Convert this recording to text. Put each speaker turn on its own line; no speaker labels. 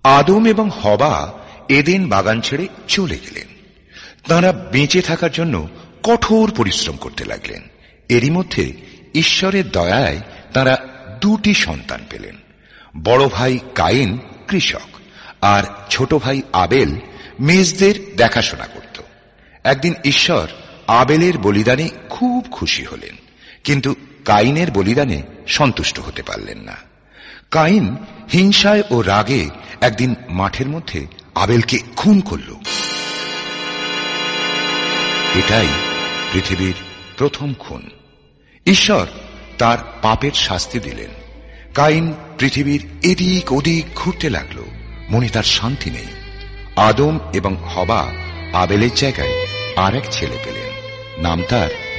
আদম এবং হবা এদেন বাগান ছেড়ে চলে গেলেন। তাঁরা বেঁচে থাকার জন্য কঠোর পরিশ্রম করতে লাগলেন। এরই মধ্যে ঈশ্বরের দয়ায় তাঁরা দুটি সন্তান পেলেন। বড় ভাই কাইন কৃষক, আর ছোট ভাই আবেল মেজদের দেখাশোনা করত। একদিন ঈশ্বর আবেলের বলিদানে খুব খুশি হলেন, কিন্তু কাইনের বলিদানে সন্তুষ্ট হতে পারলেন না। কাইন হিংসায় ও রাগে একদিন মাঠের মধ্যে আবেলকে খুন করল। এটাই পৃথিবীর প্রথম খুন। ঈশ্বর তার পাপের শাস্তি দিলেন। কাইন পৃথিবীর এদিক ওদিক ঘুরতে লাগলো, মনে তার শান্তি নেই। আদম এবং হবা আবেলের জায়গায় আর এক ছেলে পেলেন, নাম তার